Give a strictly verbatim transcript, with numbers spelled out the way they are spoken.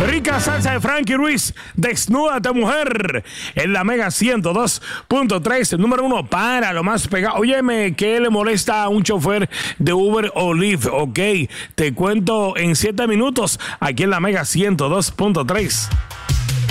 Rica salsa de Frankie Ruiz, Desnúdate Mujer, en la Mega ciento dos punto tres, número uno para lo más pegado. Óyeme, ¿qué le molesta a un chofer de Uber o Lyft? Ok, te cuento en siete minutos aquí en la Mega ciento dos punto tres.